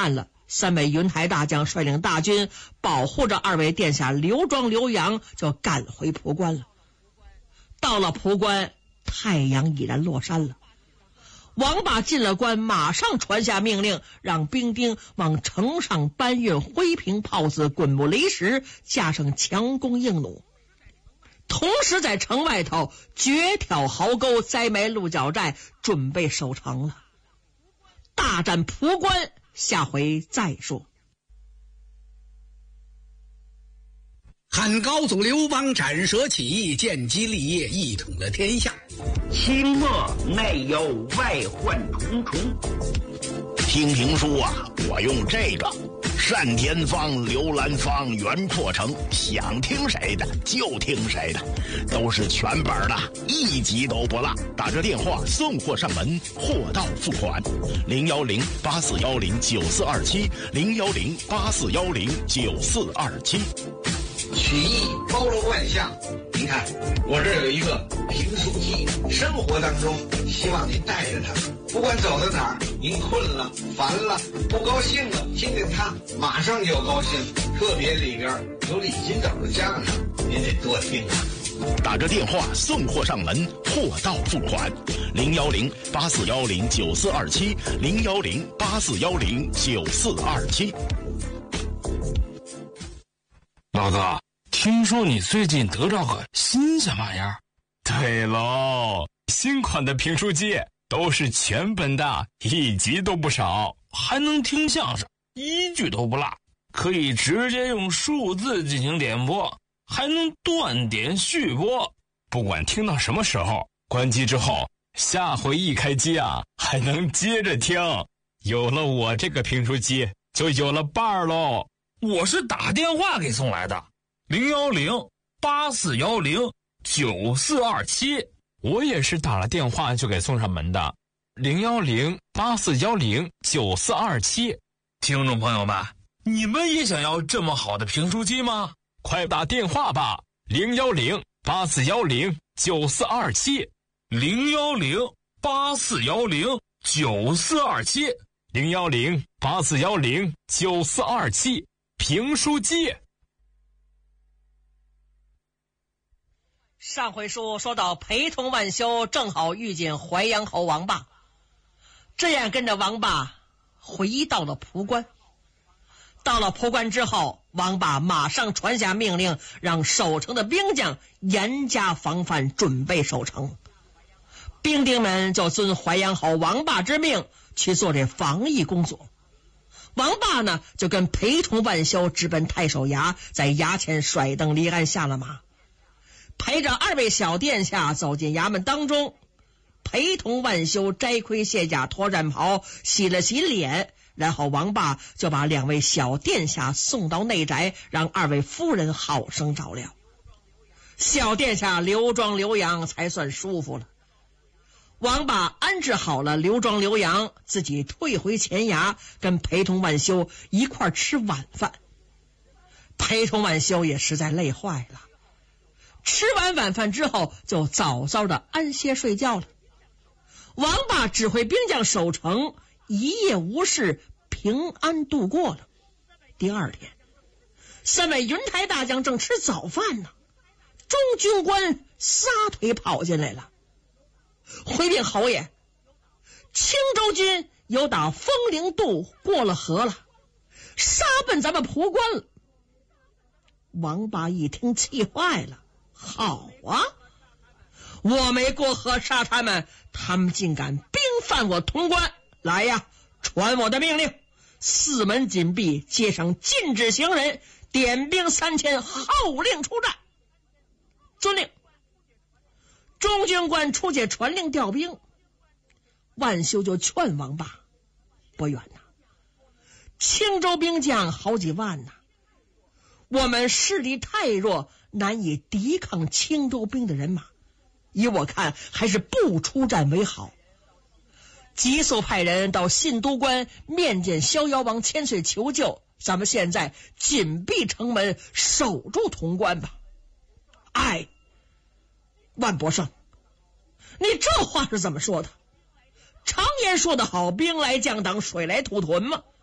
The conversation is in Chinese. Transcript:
慢了，3位云台大将率领大军保护着2位殿下刘庄、刘阳，就赶回蒲关了。到了蒲关，太阳已然落山了。王霸进了关，马上传下命令，让兵丁往城上搬运灰瓶炮子、滚木雷石，加上强弓硬弩。同时在城外头掘挑壕沟，栽埋鹿角寨，准备守城了。大战蒲关，下回再说。 汉高祖刘邦斩蛇起义，建基立业，一统了天下。 清末内有外患重重。 听评书啊，我用这个单田芳、刘兰芳、袁阔成，想听谁的就听谁的，都是全本的，一集都不落。打着电话送货上门，货到付款。010-8410-9427 010-8410-9427。 曲艺包罗万象，您看我这有一个评书机，生活当中希望您带着它，不管走到哪儿，您困了、烦了、不高兴了，听听它，马上就高兴。特别里边有李金斗的相声，您得多听啊。 打着电话送货上门，货到付款。010-8410-9427 010-8410-9427。 老子听说你最近得着个新鲜玩意儿？ 对喽，新款的评书机都是全本的，一集都不少， 还能听相声，一句都不落，可以直接用数字进行点播，还能断点续播， 不管听到什么时候，关机之后下回一开机啊，还能接着听。有了我这个评书机，就有了伴儿喽。 我是打电话给送来的，010-8410-9427。 我也是打了电话就给送上门的，010-8410-9427。 听众朋友们，你们也想要这么好的评书机吗？ 快打电话吧，010-8410-9427 010-8410-9427 010-8410-9427。评书机。 上回书说到，陪同万修正好遇见淮阳侯王霸，这样跟着王霸回到了蒲关。到了蒲关之后，王霸马上传下命令，让守城的兵将严加防范，准备守城。兵丁们就遵淮阳侯王霸之命去做这防疫工作。王霸呢，就跟陪同万修直奔太守衙，在衙前甩灯离鞍，下了马，陪着2位小殿下走进衙门当中。陪同万修摘盔卸甲，脱战袍，洗了洗脸，然后王霸就把2位小殿下送到内宅，让2位夫人好生照料。小殿下刘庄、刘阳才算舒服了。王霸安置好了刘庄、刘阳，自己退回前衙，跟陪同万修一块吃晚饭。陪同万修也实在累坏了，吃完晚饭之后就早早的安歇睡觉了。王霸指挥兵将守城，一夜无事，平安度过了。第2天，3位云台大将正吃早饭呢，中军官撒腿跑进来了。回禀侯爷，青州军有打风陵渡过了河了，杀奔咱们蒲关了。王霸一听气坏了，好啊，我没过河杀他们，他们竟敢兵犯我潼关，来呀，传我的命令，4门紧闭，街上禁止行人，点兵3000，号令出战。遵令。中军官出界传令调兵。万修就劝王霸，不远呐，青州兵将好几万呐，我们势力太弱，难以抵抗青州兵的人马，依我看还是不出战为好。急速派人到信都关面见逍遥王千岁求救，咱们现在紧闭城门，守住潼关吧。哎，万伯胜，你这话是怎么说的？常言说得好，兵来将挡，水来土屯嘛。